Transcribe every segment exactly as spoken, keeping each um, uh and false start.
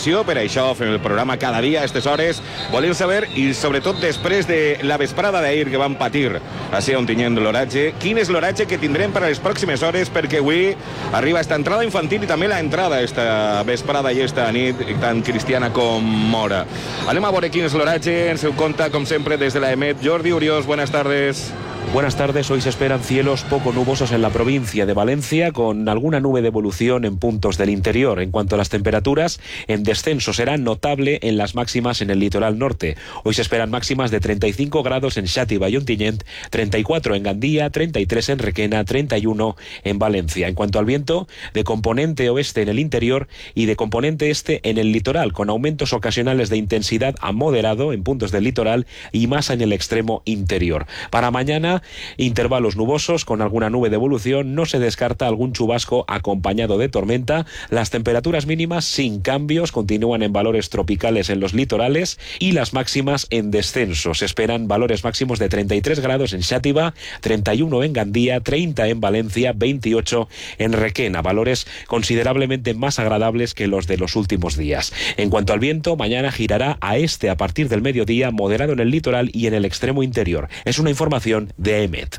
connexió, per això fem el programa cada dia a aquestes hores. Volem saber, i sobretot després de la vesprada d'ahir que vam patir així on Ontinyent l'oratge, quin és l'oratge que tindrem per a les pròximes hores, perquè avui arriba esta entrada infantil i també la entrada esta vesprada i esta nit tan cristiana com mora. Anem a veure quin és l'oratge, ens ho conta com sempre des de la EMET. Jordi Uriós, buenas tardes. Buenas tardes, hoy se esperan cielos poco nubosos en la provincia de Valencia, con alguna nube de evolución en puntos del interior. En cuanto a las temperaturas, en descenso será notable en las máximas en el litoral norte. Hoy se esperan máximas de treinta y cinco grados en Xàtiva y Ontinyent, treinta y cuatro en Gandía, treinta y tres en Requena, treinta y uno en Valencia. En cuanto al viento, de componente oeste en el interior y de componente este en el litoral, con aumentos ocasionales de intensidad a moderado en puntos del litoral y más en el extremo interior. Para mañana, intervalos nubosos con alguna nube de evolución, no se descarta algún chubasco acompañado de tormenta. Las temperaturas mínimas sin cambios continúan en valores tropicales en los litorales y las máximas en descenso. Se esperan valores máximos de treinta y tres grados en Xàtiva, treinta y uno en Gandía, treinta en Valencia, veintiocho en Requena, valores considerablemente más agradables que los de los últimos días. En cuanto al viento, mañana girará a este a partir del mediodía, moderado en el litoral y en el extremo interior. Es una información de EMET.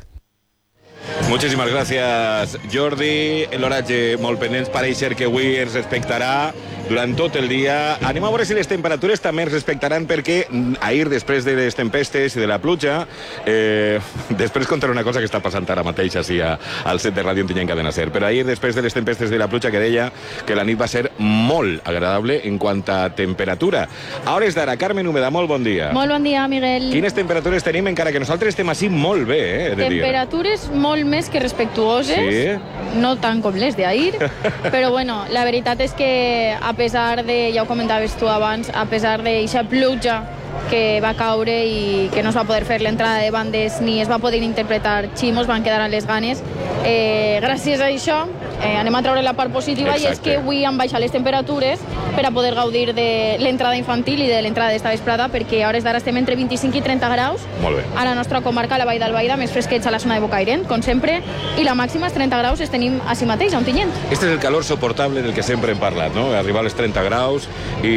Moltíssimes gràcies, Jordi. L'oratge molt pendents, pareix ser que avui ens respectarà durant tot el dia. Anem a veure si les temperatures també ens respectaran, perquè ahir, després de les tempestes i de la pluja, eh, després contaré una cosa que està passant ara mateix així a, al set de Ràdio Ontinyent Cadena Ser, però ahir, després de les tempestes de la pluja, que deia que la nit va ser molt agradable en quant a temperatura. A hores d'ara, Carmen Úbeda, molt bon dia. Molt bon dia, Miguel. Quines temperatures tenim, encara que nosaltres estem així molt bé, eh, he de dir. Temperatures molt més que respectuoses, sí. No tant com les d'ahir, però bueno, la veritat és que a pesar de, ja ho comentaves tu abans, a pesar d'eixa pluja que va caure i que no es va poder fer l'entrada de bandes ni es va poder interpretar ximos, van quedar a les ganes. Eh, gràcies a això eh, anem a treure la part positiva. Exacte. I és que avui han baixat les temperatures per a poder gaudir de l'entrada infantil i de l'entrada d'esta vesprada, perquè a hores d'ara estem entre vint-i-cinc i trenta graus. Molt bé. A la nostra comarca, a la Vall d'Albaida, més fresquets a la zona de Bocairent, com sempre, i la màxima és trenta graus, es tenim així mateix, a Ontinyent. Este és el calor soportable del que sempre hem parlat, no? Arribar als trenta graus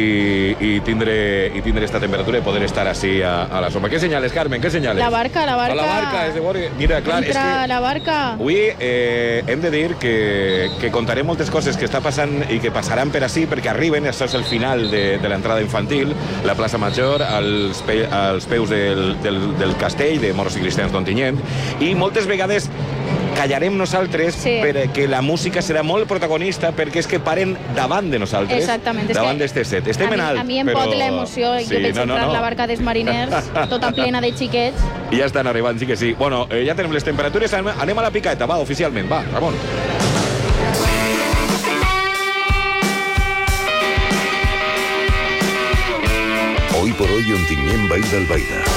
i, i, tindre, i tindre esta temperatura i poder estar així a, a la sombra. Què senyales, Carmen? Què senyales? La barca, la barca. A la barca, és de veure... Mira, clar, Entra és que... la barca. Avui eh, hem de dir que, que contarem moltes coses que està passant i que passaran per així, perquè arriben, això és el final de, de l'entrada infantil, la plaça Major, als, pe, als peus del, del, del castell de Moros i Cristians d'Ontinyent, i moltes vegades callarem nosaltres, sí, perquè la música serà molt protagonista, perquè és que paren davant de nosaltres. Exactament. Davant d'este set. Estem en alt, a mi em però... pot l'emoció, sí, jo veig no, no, entrar no. la barca dels mariners, tota plena de xiquets. I ja estan arribant, sí que sí. Bueno, eh, ja tenim les temperatures, anem a la picata, va, oficialment, va, Ramon. Hoy por hoy Ontinyent Vall d'Albaida.